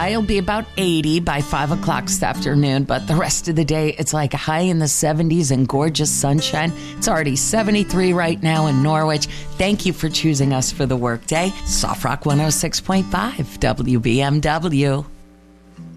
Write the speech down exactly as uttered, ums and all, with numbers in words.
high will be about eighty by five o'clock this afternoon, but the rest of the day, it's like a high in the seventies and gorgeous sunshine. It's already seventy-three right now in Norwich. Thank you for choosing us for the workday. Soft Rock one oh six point five, W B M W.